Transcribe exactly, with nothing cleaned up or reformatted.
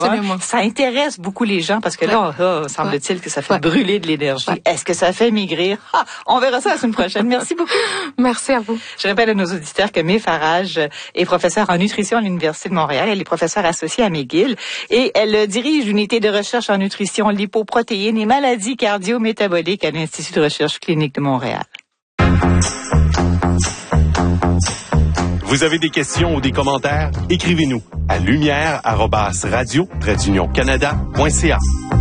Absolument. Ça intéresse beaucoup les gens parce que là, oh, oh, semble-t-il que ça fait ouais. brûler de l'énergie. Ouais. Est-ce que ça fait maigrir? Ah, on verra ça la semaine prochaine. Merci beaucoup. Merci à vous. Je rappelle à nos auditeurs que May Farage est professeure en nutrition à l'Université de Montréal. Elle est professeure associée à McGill et elle dirige l'unité de recherche en nutrition, lipoprotéines et maladies cardio-métaboliques à l'Institut de recherche clinique de Montréal. Vous avez des questions ou des commentaires? Écrivez-nous à lumière arobase radio tiret d'union canada point c a.